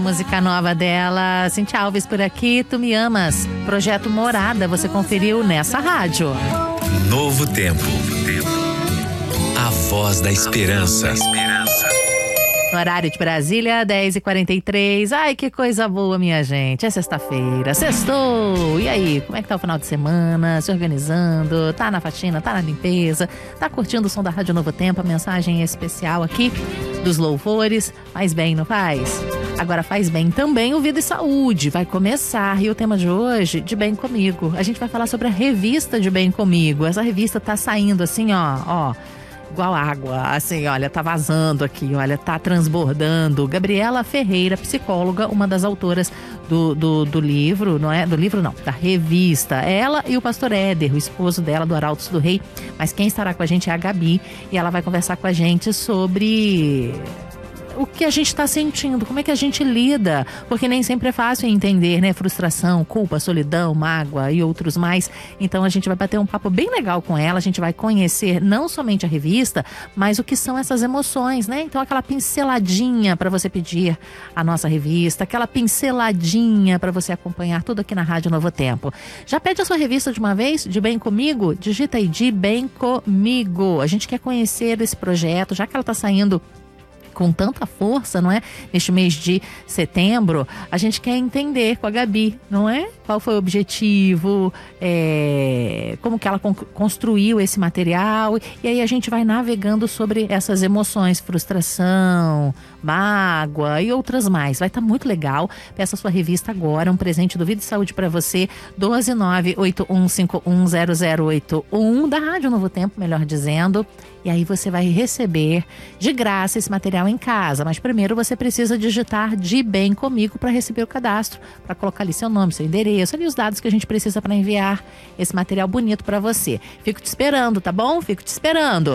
música nova dela. Cintia Alves por aqui, Tu Me Amas. Projeto Morada, você conferiu nessa rádio. Novo Tempo. A voz da esperança. No horário de Brasília, 10h43. Ai, que coisa boa, minha gente. É sexta-feira, sextou. E aí, como é que tá o final de semana? Se organizando? Tá na faxina? Tá na limpeza? Tá curtindo o som da Rádio Novo Tempo? A mensagem especial aqui dos louvores. Faz bem, não faz? Agora faz bem também o Vida e Saúde. Vai começar. E o tema de hoje, De Bem Comigo. A gente vai falar sobre a revista De Bem Comigo. Essa revista tá saindo assim, ó. Igual água, assim, olha, tá vazando aqui, olha, tá transbordando. Gabriela Ferreira, psicóloga, uma das autoras do livro, não é? Do livro não, da revista. Ela e o pastor Éder, o esposo dela, do Arautos do Rei. Mas quem estará com a gente é a Gabi e ela vai conversar com a gente sobre o que a gente está sentindo, como é que a gente lida, porque nem sempre é fácil entender, né? Frustração, culpa, solidão, mágoa e outros mais. Então a gente vai bater um papo bem legal com ela, a gente vai conhecer não somente a revista, mas o que são essas emoções, né? Então aquela pinceladinha para você pedir a nossa revista, aquela pinceladinha para você acompanhar tudo aqui na Rádio Novo Tempo. Já pede a sua revista de uma vez, De Bem Comigo? Digita aí, De Bem Comigo. A gente quer conhecer esse projeto, já que ela está saindo com tanta força, não é? Neste mês de setembro, a gente quer entender com a Gabi, não é? Qual foi o objetivo, como que ela construiu esse material, e aí a gente vai navegando sobre essas emoções, frustração, mágoa e outras mais. Vai estar muito legal. Peça sua revista agora, um presente do Vida e Saúde para você, 12981510081 da Rádio Novo Tempo, melhor dizendo. E aí você vai receber de graça esse material em casa. Mas primeiro você precisa digitar De Bem Comigo para receber o cadastro, para colocar ali seu nome, seu endereço, ali os dados que a gente precisa para enviar esse material bonito para você. Fico te esperando, tá bom? Fico te esperando.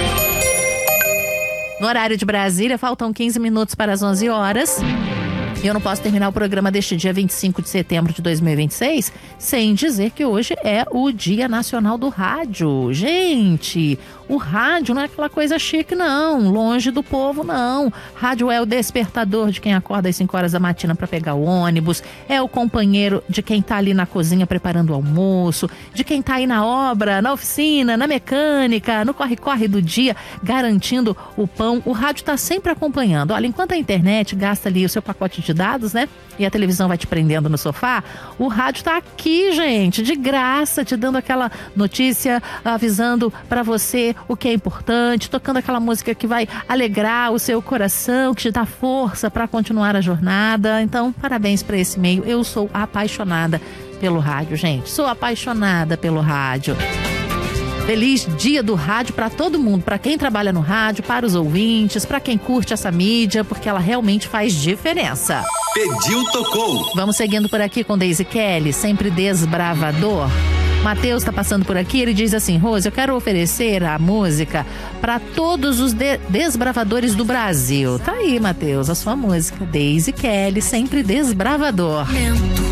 No horário de Brasília, faltam 15 minutos para as 11 horas. E eu não posso terminar o programa deste dia 25 de setembro de 2026 sem dizer que hoje é o Dia Nacional do Rádio. Gente, o rádio não é aquela coisa chique, não. Longe do povo, não. Rádio é o despertador de quem acorda às 5 horas da matina para pegar o ônibus. É o companheiro de quem tá ali na cozinha preparando o almoço. De quem tá aí na obra, na oficina, na mecânica, no corre-corre do dia, garantindo o pão. O rádio tá sempre acompanhando. Olha, enquanto a internet gasta ali o seu pacote de dados, né? E a televisão vai te prendendo no sofá, o rádio tá aqui, gente, de graça, te dando aquela notícia, avisando pra você o que é importante, tocando aquela música que vai alegrar o seu coração, que te dá força pra continuar a jornada. Então, parabéns pra esse meio. Eu sou apaixonada pelo rádio, gente. Sou apaixonada pelo rádio. Feliz Dia do Rádio para todo mundo, para quem trabalha no rádio, para os ouvintes, para quem curte essa mídia, porque ela realmente faz diferença. Pediu, tocou. Vamos seguindo por aqui com Daisy Kelly, sempre desbravador. Matheus está passando por aqui, ele diz assim: Rose, eu quero oferecer a música para todos os desbravadores do Brasil. Tá aí, Matheus, a sua música, Daisy Kelly, sempre desbravador.